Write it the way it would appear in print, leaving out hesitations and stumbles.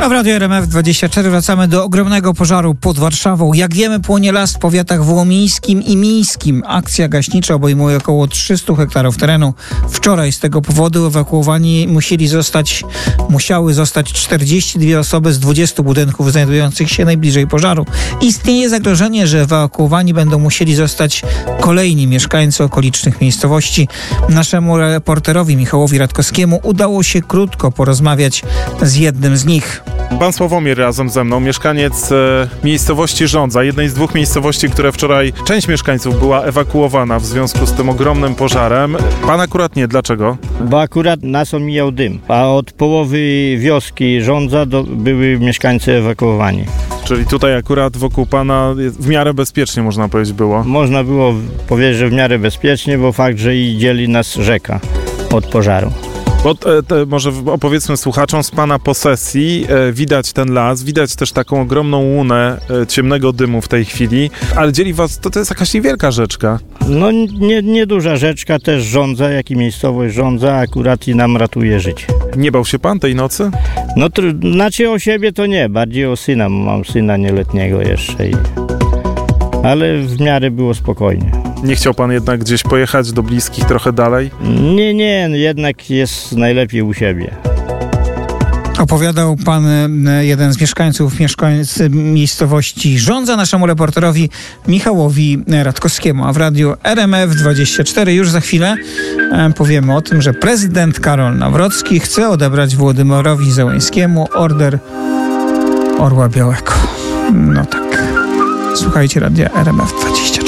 A w Radiu RMF24 wracamy do ogromnego pożaru pod Warszawą. Jak wiemy, płonie las w powiatach wołomińskim i mińskim. Akcja gaśnicza obejmuje około 300 hektarów terenu. Wczoraj z tego powodu ewakuowani musiały zostać 42 osoby z 20 budynków znajdujących się najbliżej pożaru. Istnieje zagrożenie, że ewakuowani będą musieli zostać kolejni mieszkańcy okolicznych miejscowości. Naszemu reporterowi Michałowi Radkowskiemu udało się krótko porozmawiać z jednym z nich. Pan Sławomir razem ze mną, mieszkaniec miejscowości Żądza, jednej z dwóch miejscowości, które wczoraj część mieszkańców była ewakuowana w związku z tym ogromnym pożarem. Pan akurat nie, dlaczego? Bo akurat nas omijał dym, a od połowy wioski Żądza były mieszkańcy ewakuowani. Czyli tutaj akurat wokół pana w miarę bezpiecznie, można powiedzieć, było. Można było powiedzieć, że w miarę bezpiecznie, bo fakt, że i dzieli nas rzeka od pożaru. Bo może opowiedzmy słuchaczom, z pana posesji widać ten las, widać też taką ogromną łunę ciemnego dymu w tej chwili, ale dzieli was, to jest jakaś niewielka rzeczka. No nieduża rzeczka, też Żądza, jak i miejscowość Żądza akurat i nam ratuje życie. Nie bał się pan tej nocy? No znaczy o siebie to nie, bardziej o syna, mam syna nieletniego jeszcze, ale w miarę było spokojnie. Nie chciał pan jednak gdzieś pojechać do bliskich trochę dalej? Nie, jednak jest najlepiej u siebie. Opowiadał pan jeden z mieszkańców miejscowości Żądza naszemu reporterowi Michałowi Radkowskiemu. A w radiu RMF24 już za chwilę powiemy o tym, że prezydent Karol Nawrocki chce odebrać Wołodymyrowi Zełenskiemu order Orła Białego. No tak. Słuchajcie radia RMF24.